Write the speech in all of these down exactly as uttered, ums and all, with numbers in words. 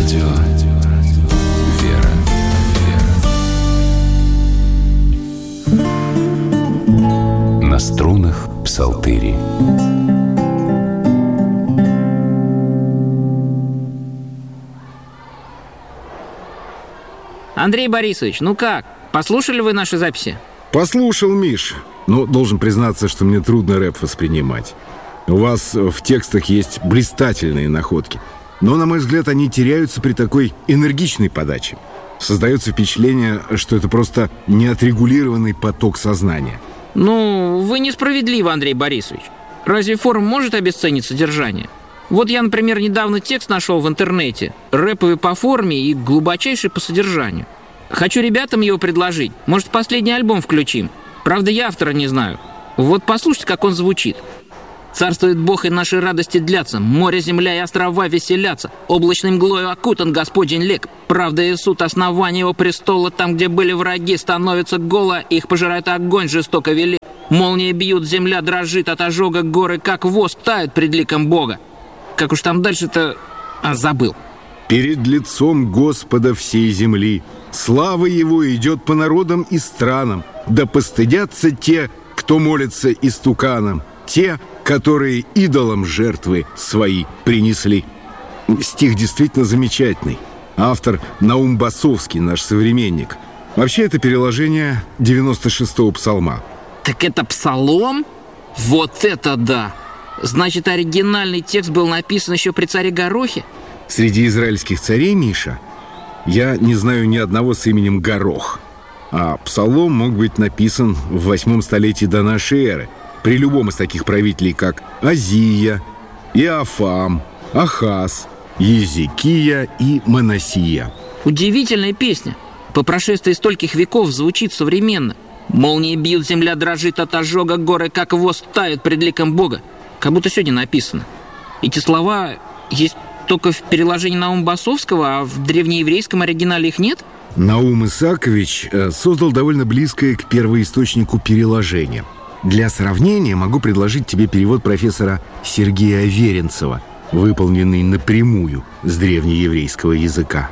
Радио «Вера». На струнах псалтыри. Андрей Борисович, ну как? Послушали вы наши записи? Послушал, Миш. Но должен признаться, что мне трудно рэп воспринимать. У вас в текстах есть блистательные находки. Но, на мой взгляд, они теряются при такой энергичной подаче. Создается впечатление, что это просто неотрегулированный поток сознания. Ну, вы несправедливы, Андрей Борисович. Разве форма может обесценить содержание? Вот я, например, недавно текст нашел в интернете. Рэповый по форме и глубочайший по содержанию. Хочу ребятам его предложить. Может, последний альбом включим? Правда, я автора не знаю. Вот послушайте, как он звучит. «Царствует Бог, и наши радости длятся. Море, земля и острова веселятся. Облачной мглою окутан Господень лик. Правда и суд, основание его престола. Там, где были враги, становится голо. Их пожирает огонь, жестоко велик. Молнии бьют, земля дрожит от ожога. Горы, как воск, тают пред ликом Бога». Как уж там дальше-то... А, забыл. «Перед лицом Господа всей земли слава Его идет по народам и странам. Да постыдятся те, кто молится истуканам, те, которые идолам жертвы свои принесли». Стих действительно замечательный. Автор Наум Басовский, наш современник. Вообще, это переложение девяносто шестого псалма. Так это псалом? Вот это да! Значит, оригинальный текст был написан еще при царе Горохе? Среди израильских царей, Миша, я не знаю ни одного с именем Горох. А псалом мог быть написан в восьмом столетии до нашей эры при любом из таких правителей, как Азия, Иофам, Ахаз, Езекия и Манасия. Удивительная песня. По прошествии стольких веков звучит современно. Молнии бьют, земля дрожит от ожога, горы, как воск, тают пред ликом Бога. Как будто сегодня написано. Эти слова есть только в переложении Наума Басовского, а в древнееврейском оригинале их нет? Наум Исаакович создал довольно близкое к первоисточнику переложение. Для сравнения могу предложить тебе перевод профессора Сергея Аверинцева, выполненный напрямую с древнееврейского языка.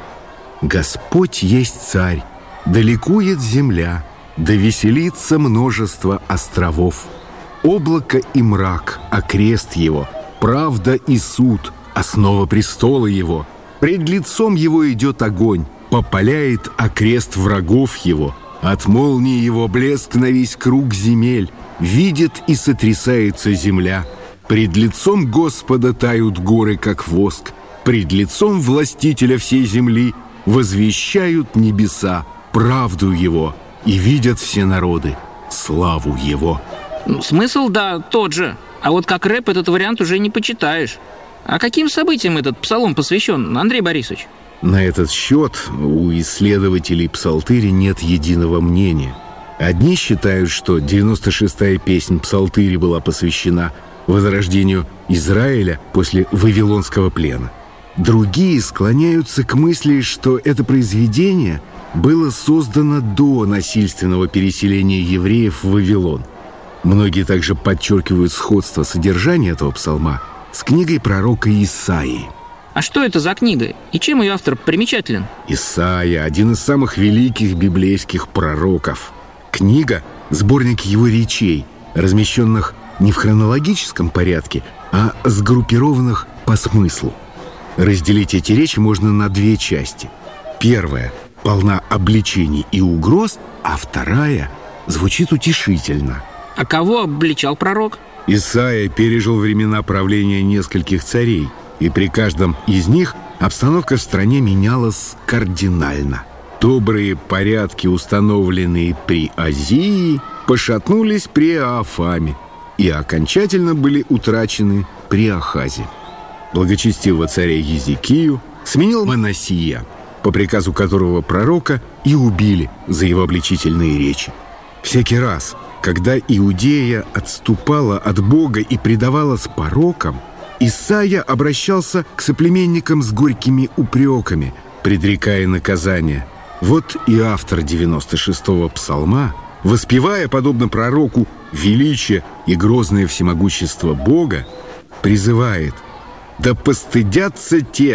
«Господь есть царь, да ликует земля, да веселится множество островов. Облако и мрак, окрест его, правда и суд, основа престола его. Пред лицом его идет огонь, попаляет окрест врагов его. От молнии его блеск на весь круг земель, видит и сотрясается земля. Пред лицом Господа тают горы, как воск. Пред лицом властителя всей земли возвещают небеса правду его, и видят все народы славу его». Ну, смысл, да, тот же. А вот как рэп этот вариант уже не почитаешь. А каким событиям этот псалом посвящен, Андрей Борисович? На этот счет у исследователей псалтыри нет единого мнения. Одни считают, что девяносто шестая песнь псалтыри была посвящена возрождению Израиля после Вавилонского плена. Другие склоняются к мысли, что это произведение было создано до насильственного переселения евреев в Вавилон. Многие также подчеркивают сходство содержания этого псалма с книгой пророка Исаии. А что это за книга? И чем ее автор примечателен? Исаия – один из самых великих библейских пророков. Книга – сборник его речей, размещенных не в хронологическом порядке, а сгруппированных по смыслу. Разделить эти речи можно на две части. Первая полна обличений и угроз, а вторая звучит утешительно. А кого обличал пророк? Исаия пережил времена правления нескольких царей, и при каждом из них обстановка в стране менялась кардинально. Добрые порядки, установленные при Азии, пошатнулись при Иофаме и окончательно были утрачены при Ахазе. Благочестивого царя Езекию сменил Манасия, по приказу которого пророка и убили за его обличительные речи. Всякий раз, когда Иудея отступала от Бога и предавалась порокам, Исаия обращался к соплеменникам с горькими упреками, предрекая наказание. Вот и автор девяносто шестого псалма, воспевая, подобно пророку, величие и грозное всемогущество Бога, призывает: «Да постыдятся те,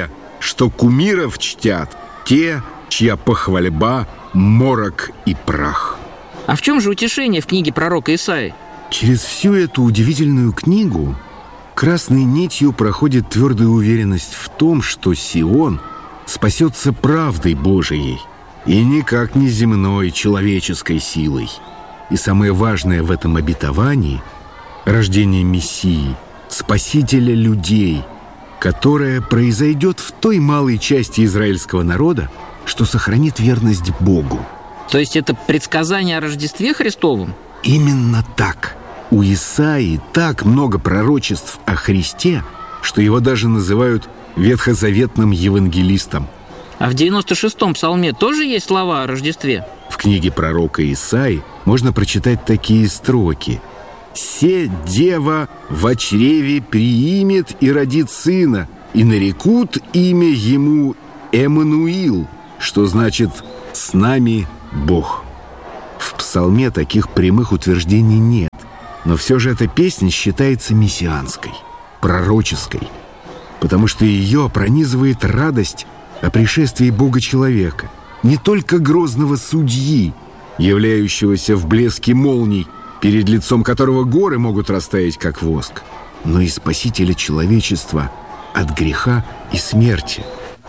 что кумиров чтят те, чья похвальба — морок и прах. А в чем же утешение в книге пророка Исаии? Через всю эту удивительную книгу красной нитью проходит твердая уверенность в том, что Сион спасется правдой Божией и никак не земной человеческой силой. И самое важное в этом обетовании — рождение Мессии, Спасителя людей, которое произойдет в той малой части израильского народа, что сохранит верность Богу. То есть это предсказание о Рождестве Христовом? Именно так. У Исаии так много пророчеств о Христе, что его даже называют ветхозаветным евангелистом. А в девяносто шестом псалме тоже есть слова о Рождестве? В книге пророка Исаии можно прочитать такие строки: «Се дева во чреве приимет и родит сына, и нарекут имя ему Эммануил», что значит «с нами Бог». В псалме таких прямых утверждений нет, но все же эта песня считается мессианской, пророческой, потому что ее пронизывает радость о пришествии Бога-человека, не только грозного судьи, являющегося в блеске молний, перед лицом которого горы могут растаять, как воск, но и Спасителя человечества от греха и смерти.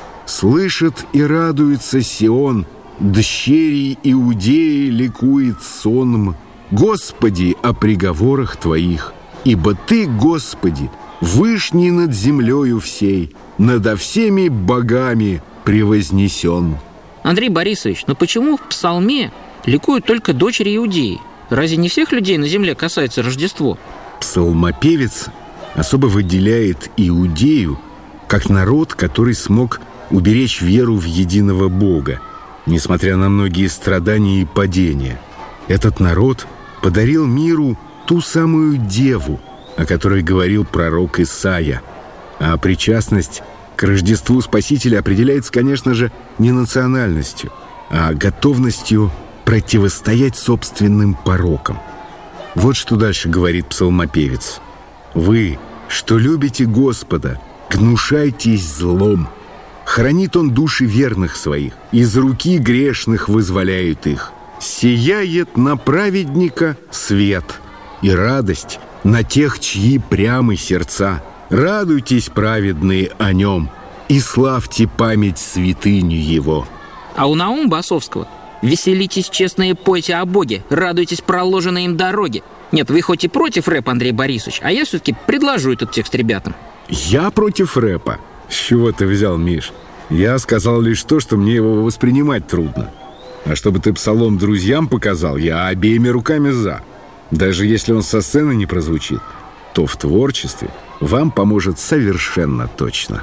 Слышит и радуется Сион, дщери Иудеи ликует сонм. Господи, о приговорах Твоих, ибо Ты, Господи, вышний над землею всей, надо всеми богами превознесен. Андрей Борисович, но почему в псалме ликуют только дочери Иудеи? Разве не всех людей на земле касается Рождество? Псалмопевец особо выделяет Иудею как народ, который смог уберечь веру в единого Бога, несмотря на многие страдания и падения. Этот народ подарил миру ту самую деву, о которой говорил пророк Исаия. А причастность к Рождеству Спасителя определяется, конечно же, не национальностью, а готовностью противостоять собственным порокам. Вот что дальше говорит псалмопевец: «Вы, что любите Господа, гнушайтесь злом. Хранит Он души верных своих, из руки грешных вызволяет их. Сияет на праведника свет и радость на тех, чьи прямы сердца. Радуйтесь, праведные, о Нем, и славьте память святыню Его». А у Наума Басовского: «Веселитесь, честные, пойте о Боге, радуйтесь проложенной им дороге». Нет, вы хоть и против рэпа, Андрей Борисович, а я все-таки предложу этот текст ребятам. Я против рэпа? С чего ты взял, Миш? Я сказал лишь то, что мне его воспринимать трудно. А чтобы ты псалом друзьям показал, я обеими руками за. Даже если он со сцены не прозвучит, то в творчестве вам поможет совершенно точно.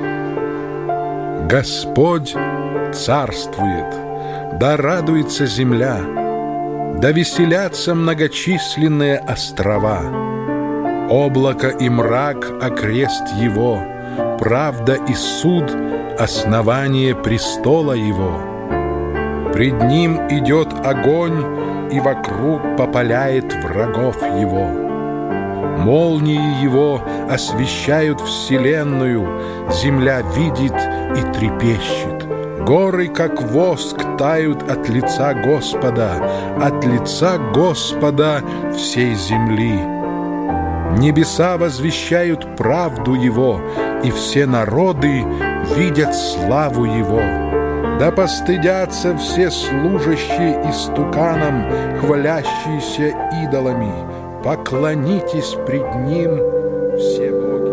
Господь царствует, да радуется земля, да веселятся многочисленные острова. Облако и мрак окрест его, правда и суд основание престола его. Пред ним идет огонь, и вокруг попаляет врагов его. Молнии его освещают вселенную, земля видит и трепещет. Горы, как воск, тают от лица Господа, от лица Господа всей земли. Небеса возвещают правду Его, и все народы видят славу Его. Да постыдятся все служащие истуканам, хвалящиеся идолами. Поклонитесь пред Ним, все боги.